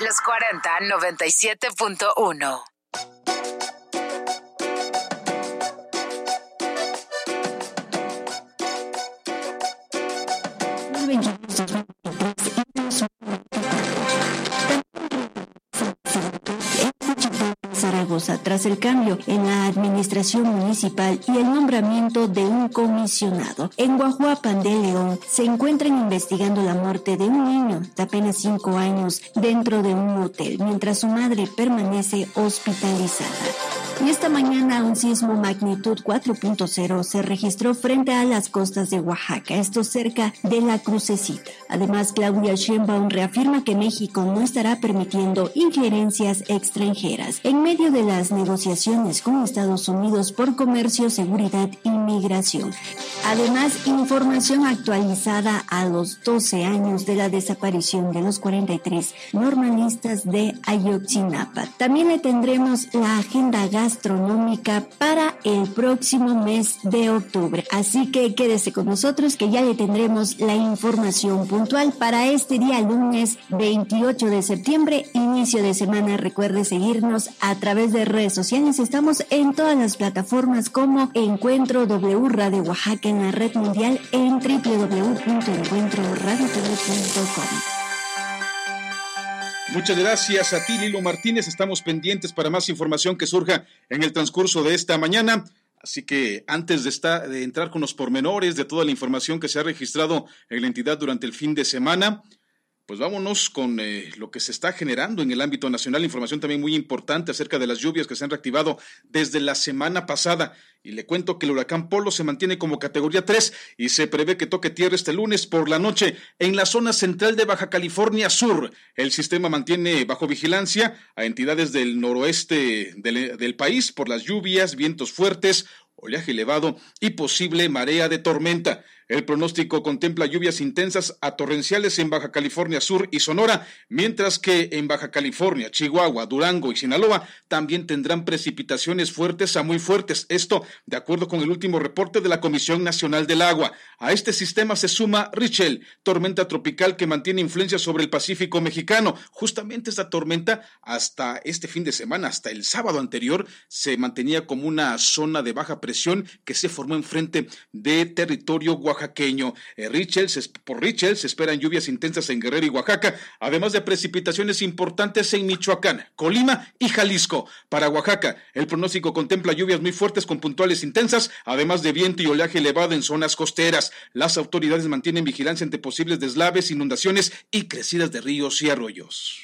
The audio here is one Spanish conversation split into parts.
Los 40 97.1. Zaragoza, tras el cambio en la administración municipal y el nombramiento de un comisionado. En Guajuapan de León se encuentran investigando la muerte de un niño de apenas 5 años dentro de un hotel, mientras su madre permanece hospitalizada. Y esta mañana un sismo magnitud 4.0 se registró frente a las costas de Oaxaca, esto cerca de la Crucecita. Además, Claudia Sheinbaum reafirma que México no estará permitiendo injerencias extranjeras en medio de las negociaciones con Estados Unidos por comercio, seguridad y migración. Además, información actualizada a los 12 años de la desaparición de los 43 normalistas de Ayotzinapa. También le tendremos la agenda gastronómica para el próximo mes de octubre. Así que quédese con nosotros que ya le tendremos la información puntual para este día lunes 28 de septiembre, inicio de semana. Recuerde seguirnos a través de redes sociales. Estamos en todas las plataformas como Encuentro W Radio Oaxaca en la red mundial en www.encuentroradiotv.com. Muchas gracias a ti, Lilo Martínez. Estamos pendientes para más información que surja en el transcurso de esta mañana. Así que antes de entrar con los pormenores de toda la información que se ha registrado en la entidad durante el fin de semana, pues vámonos con lo que se está generando en el ámbito nacional. Información también muy importante acerca de las lluvias que se han reactivado desde la semana pasada. Y le cuento que el huracán Polo se mantiene como categoría 3 y se prevé que toque tierra este lunes por la noche en la zona central de Baja California Sur. El sistema mantiene bajo vigilancia a entidades del noroeste del país por las lluvias, vientos fuertes, oleaje elevado y posible marea de tormenta. El pronóstico contempla lluvias intensas a torrenciales en Baja California Sur y Sonora, mientras que en Baja California, Chihuahua, Durango y Sinaloa también tendrán precipitaciones fuertes a muy fuertes. Esto, de acuerdo con el último reporte de la Comisión Nacional del Agua. A este sistema se suma Richel, tormenta tropical que mantiene influencia sobre el Pacífico mexicano. Justamente esta tormenta, hasta este fin de semana, hasta el sábado anterior, se mantenía como una zona de baja presión que se formó enfrente de territorio oaxaqueño. Por Richel se esperan lluvias intensas en Guerrero y Oaxaca, además de precipitaciones importantes en Michoacán, Colima y Jalisco. Para Oaxaca, el pronóstico contempla lluvias muy fuertes con puntuales intensas, además de viento y oleaje elevado en zonas costeras. Las autoridades mantienen vigilancia ante posibles deslaves, inundaciones y crecidas de ríos y arroyos.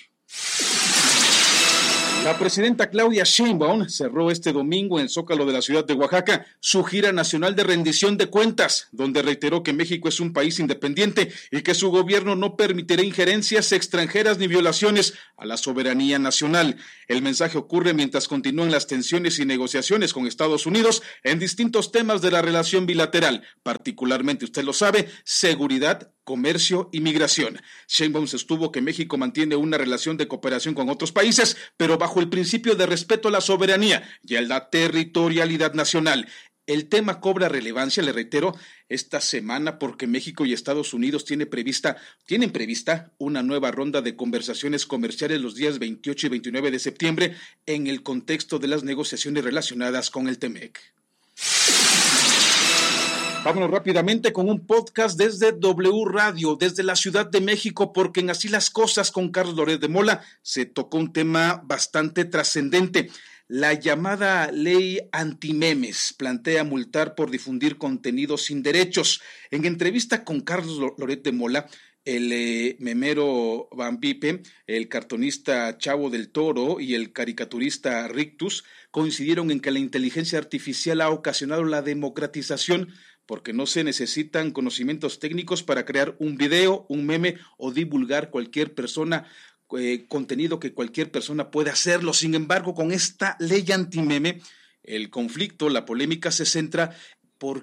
La presidenta Claudia Sheinbaum cerró este domingo en el Zócalo de la ciudad de Oaxaca su gira nacional de rendición de cuentas, donde reiteró que México es un país independiente y que su gobierno no permitirá injerencias extranjeras ni violaciones a la soberanía nacional. El mensaje ocurre mientras continúan las tensiones y negociaciones con Estados Unidos en distintos temas de la relación bilateral, particularmente, usted lo sabe, seguridad, comercio y migración. Sheinbaum sostuvo que México mantiene una relación de cooperación con otros países, pero bajo el principio de respeto a la soberanía y a la territorialidad nacional. El tema cobra relevancia, le reitero, esta semana porque México y Estados Unidos tienen prevista una nueva ronda de conversaciones comerciales los días 28 y 29 de septiembre en el contexto de las negociaciones relacionadas con el TEMEC. Vámonos rápidamente con un podcast desde W Radio, desde la Ciudad de México, porque en Así las Cosas con Carlos Loret de Mola se tocó un tema bastante trascendente. La llamada ley antimemes plantea multar por difundir contenido sin derechos. En entrevista con Carlos Loret de Mola, el memero Van Pipe, el cartonista Chavo del Toro y el caricaturista Rictus coincidieron en que la inteligencia artificial ha ocasionado la democratización porque no se necesitan conocimientos técnicos para crear un video, un meme o divulgar contenido que cualquier persona puede hacerlo. Sin embargo, con esta ley antimeme, el conflicto, la polémica se centra porque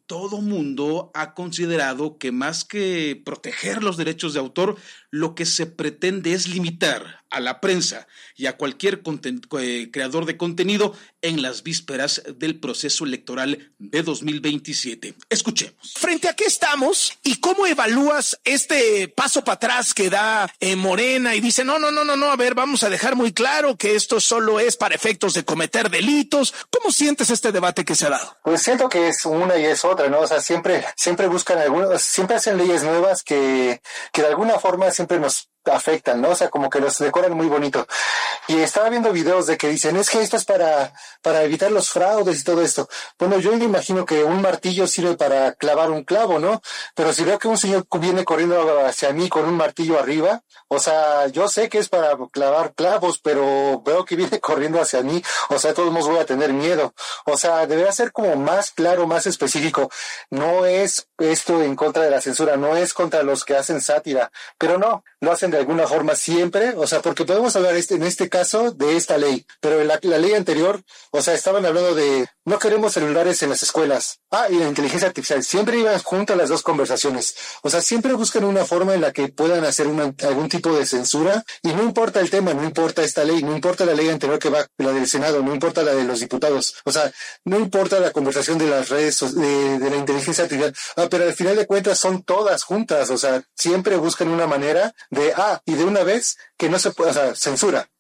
todo mundo ha considerado que más que proteger los derechos de autor, lo que se pretende es limitar a la prensa y a cualquier creador de contenido en las vísperas del proceso electoral de 2027. Escuchemos. ¿Frente a qué estamos y cómo evalúas este paso para atrás que da Morena y dice, no, a ver, vamos a dejar muy claro que esto solo es para efectos de cometer delitos? ¿Cómo sientes este debate que se ha dado? Pues siento que es una y es otra, ¿no? O sea, siempre buscan siempre hacen leyes nuevas que de alguna forma siempre nos afectan, ¿no? O sea, como que los decoran muy bonito. Y estaba viendo videos de que dicen, es que esto es para evitar los fraudes y todo esto. Bueno, yo me imagino que un martillo sirve para clavar un clavo, ¿no? Pero si veo que un señor viene corriendo hacia mí con un martillo arriba, o sea, yo sé que es para clavar clavos, pero veo que viene corriendo hacia mí, o sea, de todos modos voy a tener miedo. O sea, debería ser como más claro, más específico. No es esto en contra de la censura, no es contra los que hacen sátira, pero no, lo hacen de alguna forma siempre, o sea, porque podemos hablar en este caso de esta ley, pero en la ley anterior, o sea, estaban hablando de no queremos celulares en las escuelas. Y la inteligencia artificial, siempre iban juntas las dos conversaciones, o sea, siempre buscan una forma en la que puedan hacer algún tipo de censura, y no importa el tema, no importa esta ley, no importa la ley anterior que va, la del Senado, no importa la de los diputados, o sea, no importa la conversación de las redes, de la inteligencia artificial, pero al final de cuentas son todas juntas, o sea, siempre buscan una manera de, y de una vez que no se puede, o sea, censura.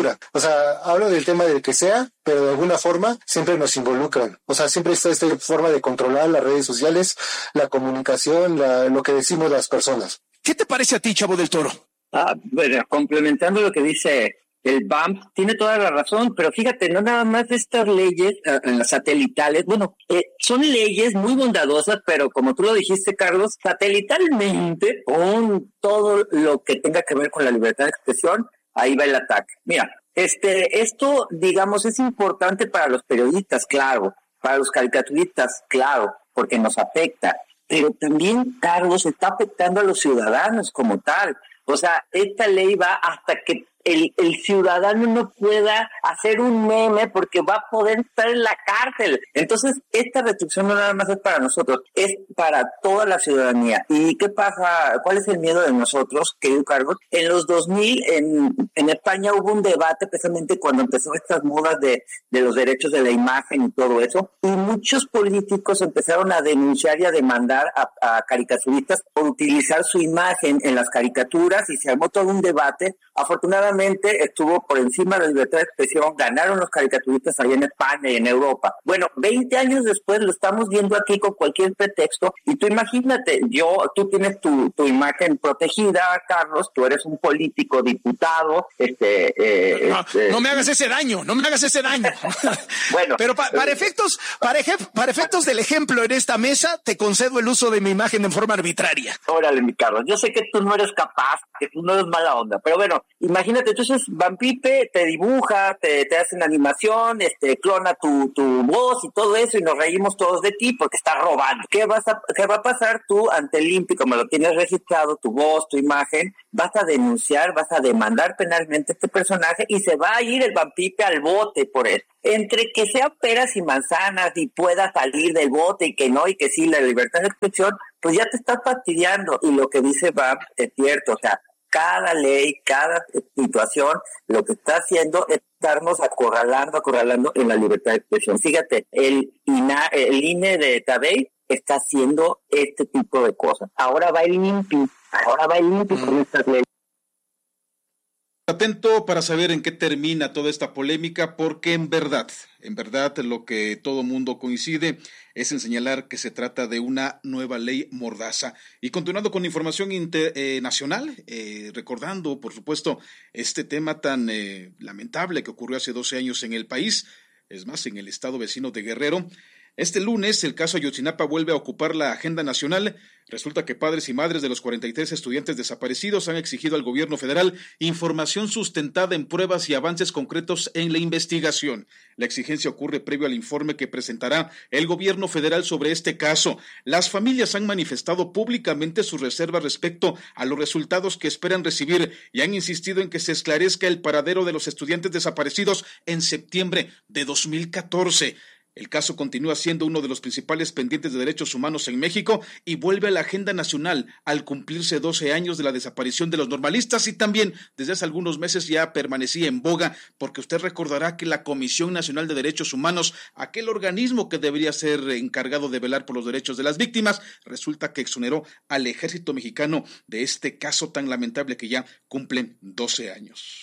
O sea, hablo del tema del que sea, pero de alguna forma siempre nos involucran. O sea, siempre está esta forma de controlar las redes sociales, la comunicación, lo que decimos las personas. ¿Qué te parece a ti, Chavo del Toro? Bueno, complementando lo que dice el BAMP, tiene toda la razón, pero fíjate, no nada más de estas leyes las satelitales, bueno, son leyes muy bondadosas, pero como tú lo dijiste, Carlos, satelitalmente, con todo lo que tenga que ver con la libertad de expresión, ahí va el ataque. Mira, esto, digamos, es importante para los periodistas, claro, para los caricaturistas, claro, porque nos afecta, pero también, Carlos, está afectando a los ciudadanos como tal. O sea, esta ley va hasta que el ciudadano no pueda hacer un meme porque va a poder estar en la cárcel. Entonces, esta restricción no nada más es para nosotros, es para toda la ciudadanía. ¿Y qué pasa? ¿Cuál es el miedo de nosotros, querido Carlos? En los 2000, en España hubo un debate precisamente cuando empezó estas modas de los derechos de la imagen y todo eso, y muchos políticos empezaron a denunciar y a demandar a caricaturistas por utilizar su imagen en las caricaturas, y se armó todo un debate. Afortunadamente estuvo por encima de la libertad de expresión, ganaron los caricaturistas allá en España y en Europa. Bueno, 20 años después lo estamos viendo aquí con cualquier pretexto, y tú imagínate, tú tienes tu imagen protegida, Carlos, tú eres un político, diputado, no me hagas ese daño. Bueno, pero para efectos del ejemplo en esta mesa, te concedo el uso de mi imagen en forma arbitraria. Órale, mi Carlos, yo sé que tú no eres capaz, que tú no eres mala onda, pero bueno, imagínate, entonces Van Pipe te dibuja, te hacen animación, clona tu voz y todo eso, y nos reímos todos de ti porque estás robando. ¿Qué va a pasar tú ante el INPI? Como lo tienes registrado, tu voz, tu imagen, vas a denunciar, vas a demandar penalmente a este personaje, y se va a ir el Van Pipe al bote por él. Entre que sea peras y manzanas y pueda salir del bote y que no, y que sí, la libertad de expresión, pues ya te estás fastidiando. Y lo que dice Bab es cierto, o sea, cada ley, cada situación, lo que está haciendo es estarnos acorralando en la libertad de expresión. Fíjate, el INE de Tabey está haciendo este tipo de cosas. Ahora va el INPI con estas leyes. Atento para saber en qué termina toda esta polémica, porque en verdad lo que todo mundo coincide es en señalar que se trata de una nueva ley mordaza. Y continuando con información nacional, recordando, por supuesto, este tema tan lamentable que ocurrió hace 12 años en el país, es más, en el estado vecino de Guerrero. Este lunes, el caso Ayotzinapa vuelve a ocupar la agenda nacional. Resulta que padres y madres de los 43 estudiantes desaparecidos han exigido al gobierno federal información sustentada en pruebas y avances concretos en la investigación. La exigencia ocurre previo al informe que presentará el gobierno federal sobre este caso. Las familias han manifestado públicamente sus reservas respecto a los resultados que esperan recibir y han insistido en que se esclarezca el paradero de los estudiantes desaparecidos en septiembre de 2014. El caso continúa siendo uno de los principales pendientes de derechos humanos en México y vuelve a la agenda nacional al cumplirse 12 años de la desaparición de los normalistas, y también desde hace algunos meses ya permanecía en boga, porque usted recordará que la Comisión Nacional de Derechos Humanos, aquel organismo que debería ser encargado de velar por los derechos de las víctimas, resulta que exoneró al ejército mexicano de este caso tan lamentable que ya cumplen 12 años.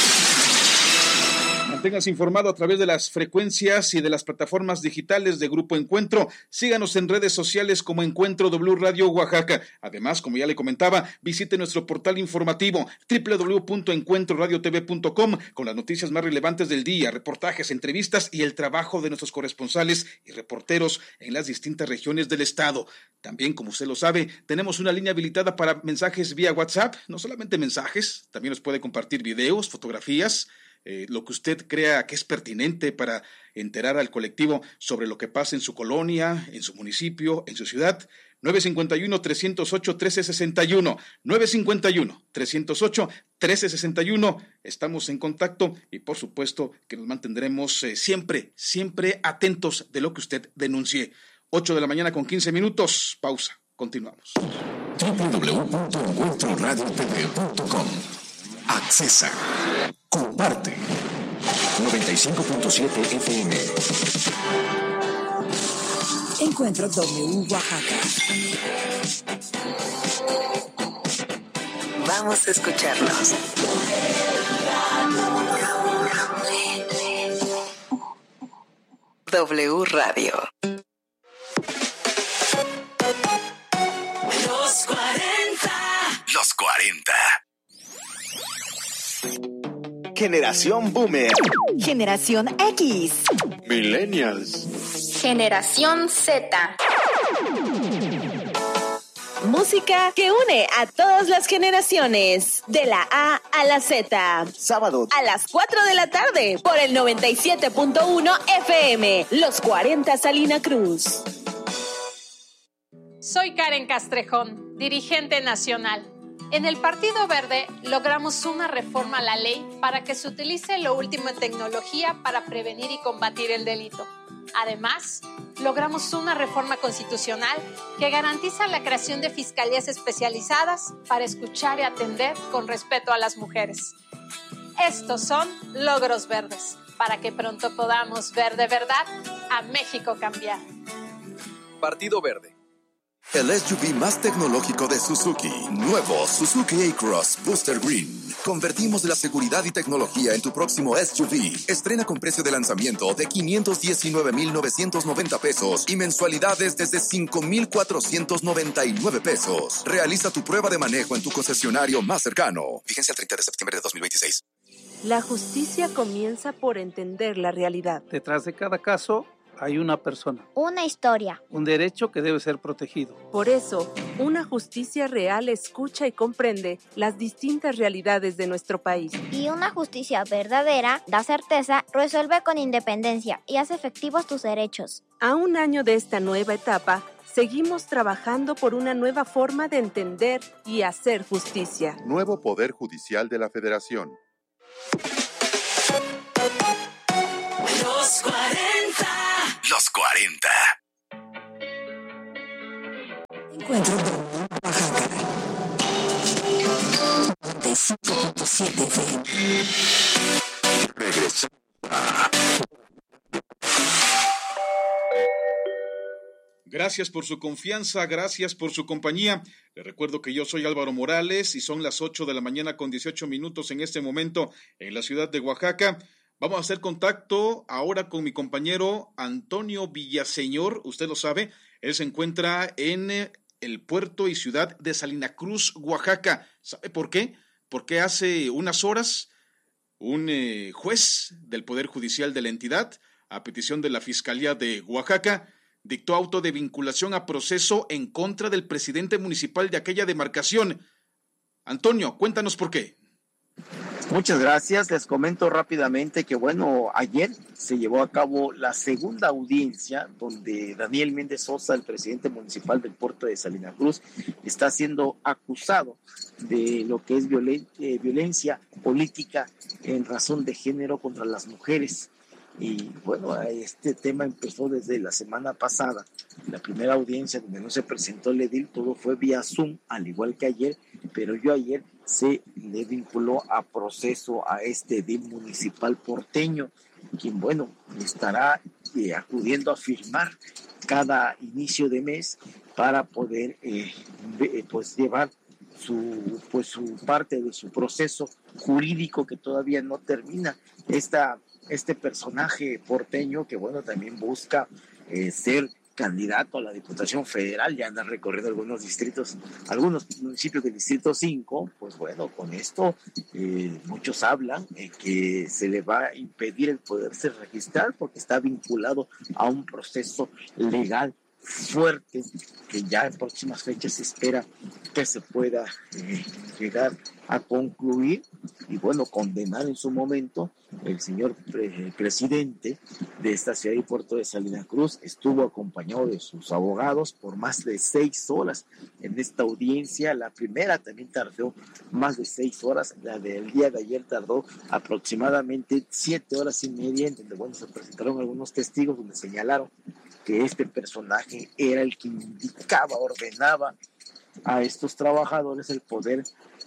Manténgase informado a través de las frecuencias y de las plataformas digitales de Grupo Encuentro. Síganos en redes sociales como Encuentro W Radio Oaxaca. Además, como ya le comentaba, visite nuestro portal informativo www.encuentroradiotv.com con las noticias más relevantes del día, reportajes, entrevistas y el trabajo de nuestros corresponsales y reporteros en las distintas regiones del estado. También, como usted lo sabe, tenemos una línea habilitada para mensajes vía WhatsApp. No solamente mensajes, también nos puede compartir videos, fotografías, lo que usted crea que es pertinente para enterar al colectivo sobre lo que pasa en su colonia, en su municipio, en su ciudad. 951-308-1361, 951-308-1361. Estamos en contacto y por supuesto que nos mantendremos siempre atentos de lo que usted denuncie. 8:15 a.m. Pausa. Continuamos. www.encuentroradiotv.com. Accesa. Comparte. 95.7 FM. Encuentro W Oaxaca. Vamos a escucharnos. W Radio. Los 40. Generación Boomer. Generación X. Millennials. Generación Z. Música que une a todas las generaciones, de la A a la Z. Sábado a las 4 de la tarde por el 97.1 FM. Los 40 Salina Cruz. Soy Karen Castrejón, dirigente nacional. En el Partido Verde logramos una reforma a la ley para que se utilice lo último en tecnología para prevenir y combatir el delito. Además, logramos una reforma constitucional que garantiza la creación de fiscalías especializadas para escuchar y atender con respeto a las mujeres. Estos son logros verdes, para que pronto podamos ver de verdad a México cambiar. Partido Verde. El SUV más tecnológico de Suzuki. Nuevo Suzuki A-Cross Booster Green. Convertimos la seguridad y tecnología en tu próximo SUV. Estrena con precio de lanzamiento de 519,990 pesos y mensualidades desde 5,499 pesos. Realiza tu prueba de manejo en tu concesionario más cercano. Vigencia el 30 de septiembre de 2026. La justicia comienza por entender la realidad. Detrás de cada caso hay una persona, una historia, un derecho que debe ser protegido. Por eso, una justicia real escucha y comprende las distintas realidades de nuestro país. Y una justicia verdadera da certeza, resuelve con independencia y hace efectivos tus derechos. A un año de esta nueva etapa, seguimos trabajando por una nueva forma de entender y hacer justicia. Nuevo Poder Judicial de la Federación. Los 40. Los 40. Encuentro W Oaxaca. 95.7 FM. Regresa. Gracias por su confianza, gracias por su compañía. Les recuerdo que yo soy Álvaro Morales y son las 8:18 en este momento en la ciudad de Oaxaca. Vamos a hacer contacto ahora con mi compañero Antonio Villaseñor. Usted lo sabe, él se encuentra en el puerto y ciudad de Salina Cruz, Oaxaca. ¿Sabe por qué? Porque hace unas horas un juez del Poder Judicial de la entidad, a petición de la Fiscalía de Oaxaca, dictó auto de vinculación a proceso en contra del presidente municipal de aquella demarcación. Antonio, cuéntanos por qué. Muchas gracias. Les comento rápidamente que, ayer se llevó a cabo la segunda audiencia donde Daniel Méndez Sosa, el presidente municipal del puerto de Salina Cruz, está siendo acusado de lo que es violencia política en razón de género contra las mujeres. Y bueno, este tema empezó desde la semana pasada, la primera audiencia donde no se presentó el edil, todo fue vía Zoom, al igual que ayer, pero ayer se le vinculó a proceso a este edil municipal porteño, quien bueno, estará acudiendo a firmar cada inicio de mes para poder pues llevar su parte de su proceso jurídico que todavía no termina. Este personaje porteño que bueno también busca ser candidato a la Diputación Federal, ya anda recorriendo algunos municipios del Distrito 5, pues bueno, con esto muchos hablan que se le va a impedir el poderse registrar porque está vinculado a un proceso legal fuerte que ya en próximas fechas se espera que se pueda llegar a concluir y bueno, condenar en su momento. El señor presidente de esta ciudad y puerto de Salina Cruz estuvo acompañado de sus abogados por más de 6 horas en esta audiencia. La primera también tardó más de 6 horas, la del día de ayer tardó aproximadamente 7 horas y media, en donde bueno, se presentaron algunos testigos donde señalaron que este personaje era el que indicaba, ordenaba a estos trabajadores el poder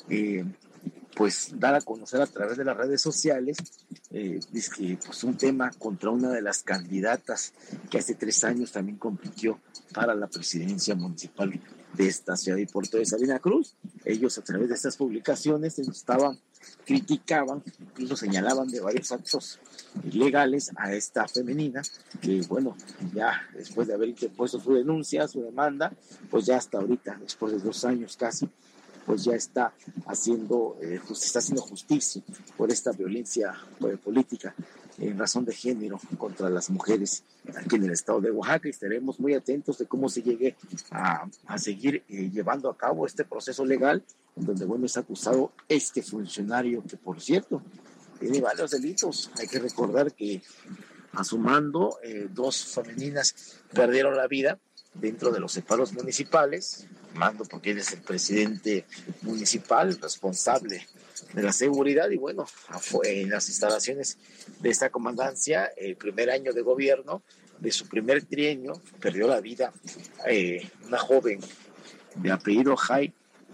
pues dar a conocer a través de las redes sociales dice que pues un tema contra una de las candidatas que hace 3 años también compitió para la presidencia municipal de esta ciudad y puerto de Salina Cruz. Ellos a través de estas publicaciones criticaban, incluso señalaban de varios actos ilegales a esta femenina que bueno, ya después de haber interpuesto su denuncia, su demanda, pues ya hasta ahorita, después de 2 años casi, pues ya está haciendo justicia por esta violencia política en razón de género contra las mujeres aquí en el estado de Oaxaca, y estaremos muy atentos de cómo se llegue a seguir llevando a cabo este proceso legal, donde bueno, es acusado este funcionario que por cierto tiene varios delitos. Hay que recordar que a su mando 2 femeninas perdieron la vida dentro de los separos municipales, mando porque él es el presidente municipal, responsable de la seguridad, y bueno, fue en las instalaciones de esta comandancia, el primer año de gobierno de su primer trienio, perdió la vida una joven de apellido Jai,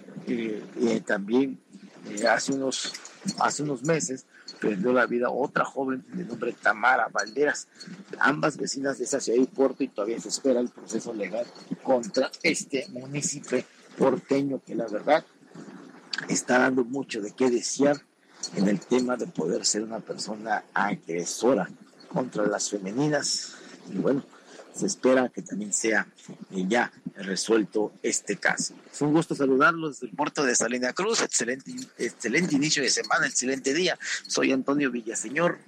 también hace unos meses perdió la vida otra joven de nombre Tamara Valderas, ambas vecinas de esa ciudad y puerto, y todavía se espera el proceso legal contra este municipio porteño que la verdad está dando mucho de qué desear en el tema de poder ser una persona agresora contra las femeninas, y bueno, se espera que también sea ya resuelto este caso. Es un gusto saludarlos desde el puerto de Salina Cruz. Excelente inicio de semana, excelente día. Soy Antonio Villaseñor.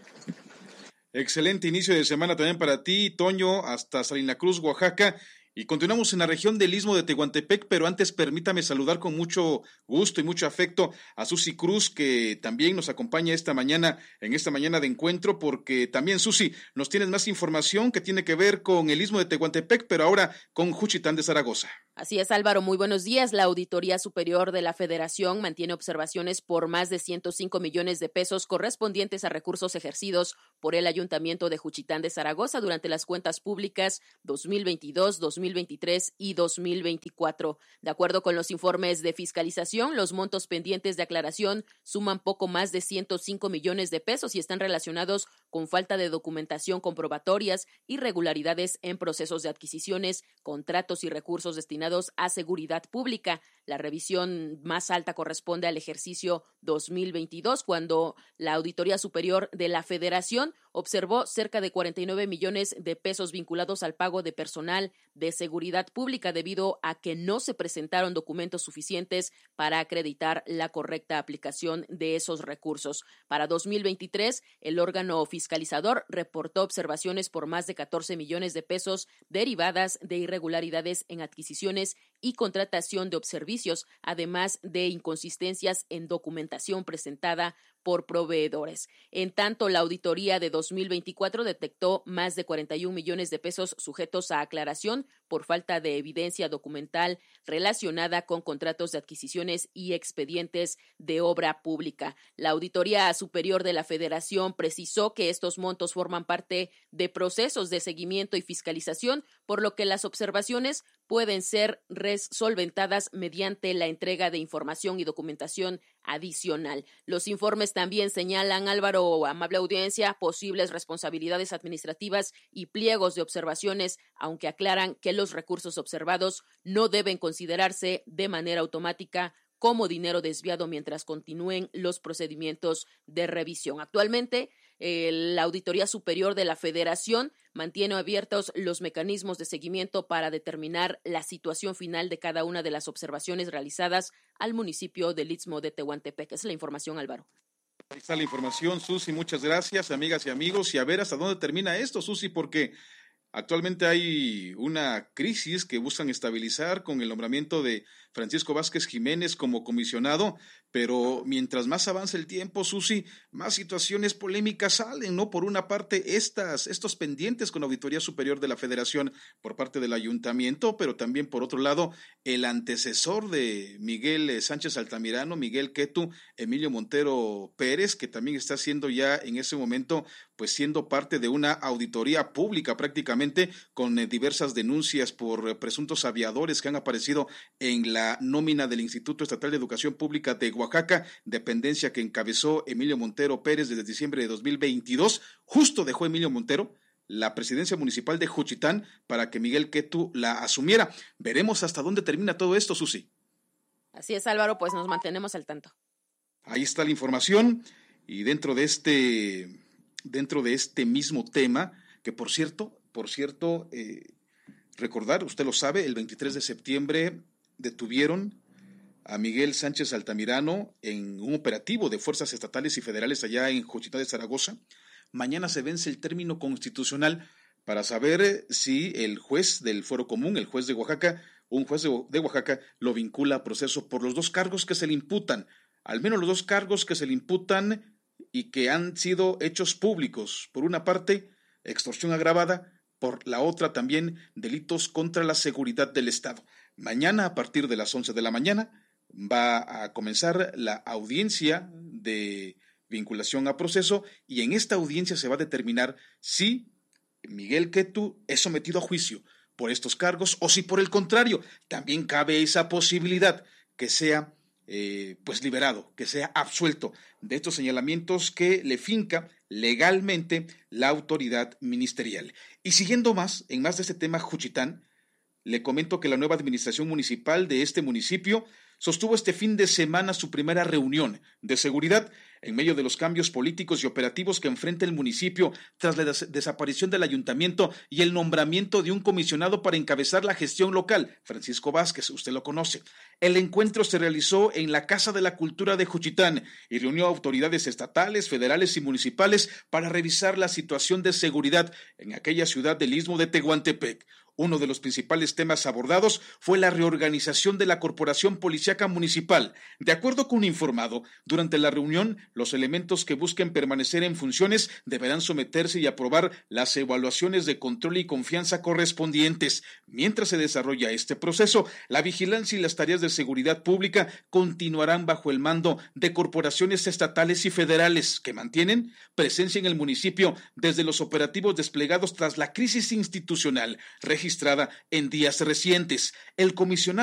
Excelente inicio de semana también para ti, Toño, hasta Salina Cruz, Oaxaca. Y continuamos en la región del Istmo de Tehuantepec, pero antes permítame saludar con mucho gusto y mucho afecto a Susi Cruz, que también nos acompaña en esta mañana de encuentro, porque también, Susi, nos tienes más información que tiene que ver con el Istmo de Tehuantepec, pero ahora con Juchitán de Zaragoza. Así es, Álvaro, muy buenos días. La Auditoría Superior de la Federación mantiene observaciones por más de 105 millones de pesos correspondientes a recursos ejercidos por el Ayuntamiento de Juchitán de Zaragoza durante las cuentas públicas 2022, 2023 y 2024. De acuerdo con los informes de fiscalización, los montos pendientes de aclaración suman poco más de 105 millones de pesos y están relacionados con falta de documentación comprobatorias, irregularidades en procesos de adquisiciones, contratos y recursos destinados a seguridad pública. La revisión más alta corresponde al ejercicio 2022, cuando la Auditoría Superior de la Federación observó cerca de 49 millones de pesos vinculados al pago de personal de seguridad pública debido a que no se presentaron documentos suficientes para acreditar la correcta aplicación de esos recursos. Para 2023, el órgano fiscalizador reportó observaciones por más de 14 millones de pesos derivadas de irregularidades en adquisiciones y contratación de servicios, además de inconsistencias en documentación presentada por proveedores. En tanto, la auditoría de 2024 detectó más de 41 millones de pesos sujetos a aclaración por falta de evidencia documental relacionada con contratos de adquisiciones y expedientes de obra pública. La Auditoría Superior de la Federación precisó que estos montos forman parte de procesos de seguimiento y fiscalización, por lo que las observaciones pueden ser solventadas mediante la entrega de información y documentación adicional. Los informes también señalan, Álvaro, amable audiencia, posibles responsabilidades administrativas y pliegos de observaciones, aunque aclaran que los recursos observados no deben considerarse de manera automática como dinero desviado mientras continúen los procedimientos de revisión. Actualmente, la Auditoría Superior de la Federación mantiene abiertos los mecanismos de seguimiento para determinar la situación final de cada una de las observaciones realizadas al municipio del Istmo de Tehuantepec. Esa es la información, Álvaro. Ahí está la información, Susi, muchas gracias, amigas y amigos. Y a ver hasta dónde termina esto, Susi, porque actualmente hay una crisis que buscan estabilizar con el nombramiento de Francisco Vázquez Jiménez como comisionado, pero mientras más avanza el tiempo, Susi, más situaciones polémicas salen, ¿no? Por una parte, estos pendientes con la Auditoría Superior de la Federación por parte del Ayuntamiento, pero también, por otro lado, el antecesor de Miguel Sánchez Altamirano, Miguel Quetu, Emilio Montero Pérez, que también está siendo ya en ese momento, pues siendo parte de una auditoría pública prácticamente, con diversas denuncias por presuntos aviadores que han aparecido en la nómina del Instituto Estatal de Educación Pública de Oaxaca, dependencia que encabezó Emilio Montero Pérez desde diciembre de 2022. Justo dejó Emilio Montero la presidencia municipal de Juchitán para que Miguel Quetu la asumiera. Veremos hasta dónde termina todo esto, Susi. Así es, Álvaro, pues nos mantenemos al tanto. Ahí está la información, y dentro de este mismo tema, que por cierto, recordar, usted lo sabe, el 23 de septiembre detuvieron a Miguel Sánchez Altamirano en un operativo de fuerzas estatales y federales allá en Juchitán de Zaragoza. Mañana se vence el término constitucional para saber si el juez del Fuero Común, el juez de Oaxaca, un juez de Oaxaca, lo vincula a proceso por los dos cargos que se le imputan, al menos los dos cargos que se le imputan y que han sido hechos públicos. Por una parte, extorsión agravada, por la otra también delitos contra la seguridad del Estado. Mañana, a partir de las 11 de la mañana, va a comenzar la audiencia de vinculación a proceso, y en esta audiencia se va a determinar si Miguel Quetu es sometido a juicio por estos cargos o si por el contrario también cabe esa posibilidad que sea liberado, que sea absuelto de estos señalamientos que le finca legalmente la autoridad ministerial. Y siguiendo en más de este tema Juchitán, le comento que la nueva administración municipal de este municipio sostuvo este fin de semana su primera reunión de seguridad en medio de los cambios políticos y operativos que enfrenta el municipio tras la desaparición del ayuntamiento y el nombramiento de un comisionado para encabezar la gestión local, Francisco Vázquez, usted lo conoce. El encuentro se realizó en la Casa de la Cultura de Juchitán y reunió a autoridades estatales, federales y municipales para revisar la situación de seguridad en aquella ciudad del Istmo de Tehuantepec. Uno de los principales temas abordados fue la reorganización de la Corporación Policíaca Municipal. De acuerdo con un informado, durante la reunión, los elementos que busquen permanecer en funciones deberán someterse y aprobar las evaluaciones de control y confianza correspondientes. Mientras se desarrolla este proceso, la vigilancia y las tareas de seguridad pública continuarán bajo el mando de corporaciones estatales y federales que mantienen presencia en el municipio desde los operativos desplegados tras la crisis institucional registrada en días recientes. El comisionado